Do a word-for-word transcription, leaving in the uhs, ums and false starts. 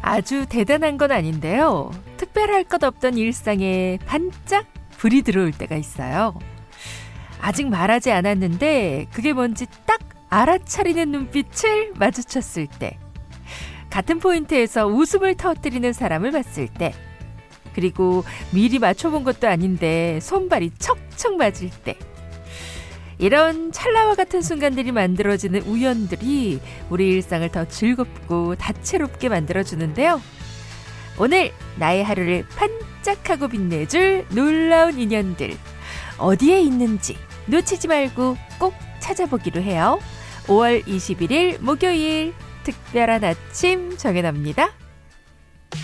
아주 대단한 건 아닌데요. 특별할 것 없던 일상에 반짝 불이 들어올 때가 있어요. 아직 말하지 않았는데 그게 뭔지 딱 알아차리는 눈빛을 마주쳤을 때, 같은 포인트에서 웃음을 터뜨리는 사람을 봤을 때, 그리고 미리 맞춰본 것도 아닌데 손발이 척척 맞을 때, 이런 찰나와 같은 순간들이 만들어지는 우연들이 우리 일상을 더 즐겁고 다채롭게 만들어주는데요. 오늘 나의 하루를 반짝하고 빛내줄 놀라운 인연들, 어디에 있는지 놓치지 말고 꼭 찾아보기로 해요. 오월 이십일일 목요일, 특별한 아침 정연아입니다.